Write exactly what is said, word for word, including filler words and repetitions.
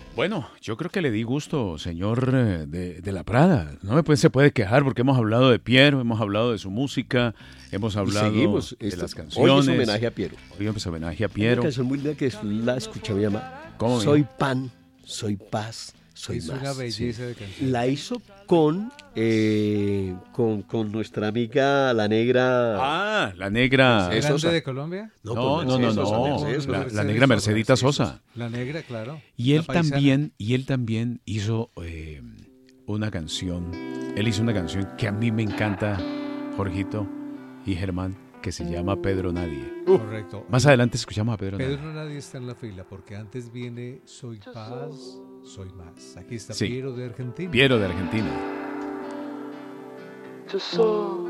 Bueno, yo creo que le di gusto, señor eh, de, de la Prada. No me puede, se puede quejar porque hemos hablado de Piero, hemos hablado de su música, hemos Y hablado seguimos. de Esto- las hoy canciones. es homenaje a Piero. Hoy es homenaje a Hay una Piero. canción muy linda que la escuché, me llama ¿Cómo, Soy mija? pan, soy paz, soy Es más. una belleza de canción. La hizo con, eh, con, con nuestra amiga la negra. Ah, la negra. Mercedes ¿Grande Sosa. de Colombia? No, con no, no, Mercedes Sosa, no. Mercedes Sosa. La, la Mercedes negra Sosa, Mercedita Mercedes Sosa. La negra, claro. Y él La paisana. también, y él también hizo eh, una canción. Él hizo una canción que a mí me encanta, Jorgito y Germán, que se llama Pedro Nadie. Correcto. Más adelante escuchamos a Pedro Nadie. Pedro nadie está en la fila porque antes viene Soy paz, soy más. Aquí está Sí. Piero de Argentina. Piero de Argentina. Yo soy